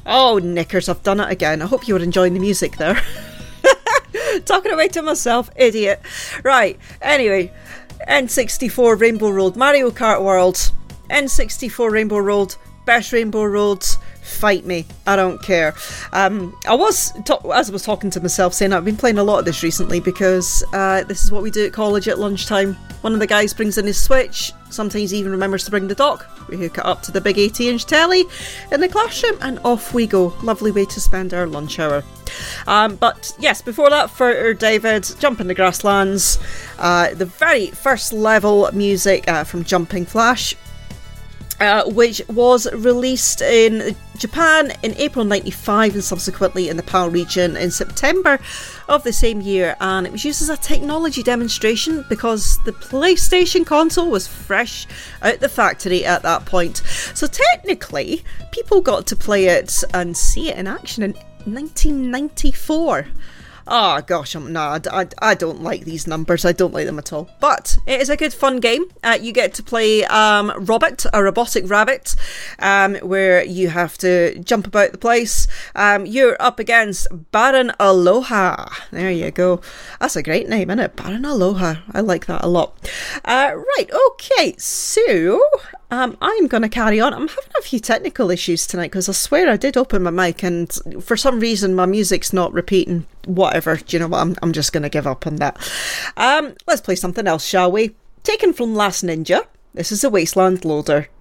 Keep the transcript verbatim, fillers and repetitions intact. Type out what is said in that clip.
Oh, knickers, I've done it again. I hope you were enjoying the music there. Talking away to myself, idiot. Right, anyway, N sixty-four Rainbow Road, Mario Kart World, N sixty-four Rainbow Road, best Rainbow Roads, fight me, I don't care. Um, I was, to- as I was talking to myself, saying I've been playing a lot of this recently because uh, this is what we do at college at lunchtime. One of the guys brings in his Switch, sometimes he even remembers to bring the dock. We hook it up to the big eighty inch telly in the classroom and off we go. Lovely way to spend our lunch hour. Um, but yes, before that, for David, Jump in the Grasslands, uh, the very first level music uh, from Jumping Flash, Uh, which was released in Japan in April ninety-five and subsequently in the PAL region in September of the same year, and it was used as a technology demonstration because the PlayStation console was fresh out the factory at that point. So technically, people got to play it and see it in action in nineteen ninety-four. Oh gosh, I'm nah, I, I don't like these numbers. I don't like them at all. But it is a good fun game. Uh, you get to play um, Robot, a robotic rabbit, um, where you have to jump about the place. Um, you're up against Baron Aloha. There you go. That's a great name, isn't it? Baron Aloha. I like that a lot. Uh, right, okay, so Um, I'm going to carry on. I'm having a few technical issues tonight because I swear I did open my mic and for some reason my music's not repeating. Whatever, do you know what? I'm, I'm just going to give up on that. Um, let's play something else, shall we? Taken from Last Ninja, this is a Wasteland Loader.